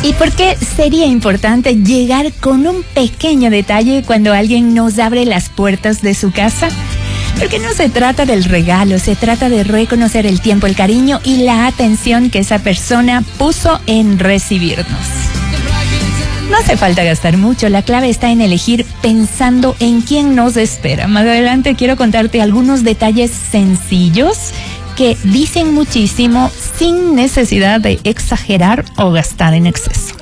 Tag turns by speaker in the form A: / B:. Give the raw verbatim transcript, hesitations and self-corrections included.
A: ¿Y por qué sería importante llegar con un pequeño detalle cuando alguien nos abre las puertas de su casa? Porque no se trata del regalo, se trata de reconocer el tiempo, el cariño y la atención que esa persona puso en recibirnos. No hace falta gastar mucho, la clave está en elegir pensando en quién nos espera. Más adelante quiero contarte algunos detalles sencillos que dicen muchísimo sin necesidad de exagerar o gastar en exceso.